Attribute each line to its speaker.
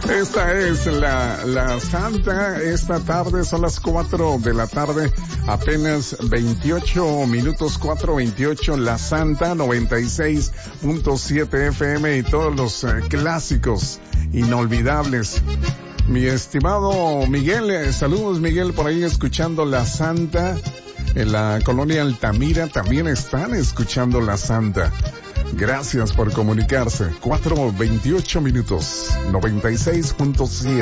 Speaker 1: Esta es la Santa. Esta tarde son las 4 de la tarde, apenas 28 minutos, 4:28, la Santa, 96.7 FM y todos los clásicos inolvidables. Mi estimado Miguel, saludos Miguel, por ahí escuchando la Santa. En la colonia Altamira también están escuchando la Santa. Gracias por comunicarse. 4:28 minutos, 96.7.